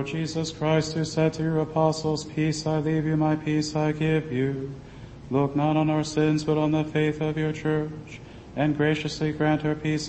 Lord Jesus Christ, who said to your apostles, "Peace I leave you, my peace I give you," look not on our sins, but on the faith of your church, and graciously grant her peace